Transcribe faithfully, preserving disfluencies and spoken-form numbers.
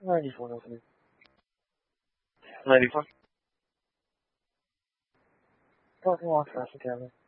ninety-four, no three. ninety-four. Parking lot, traffic camera.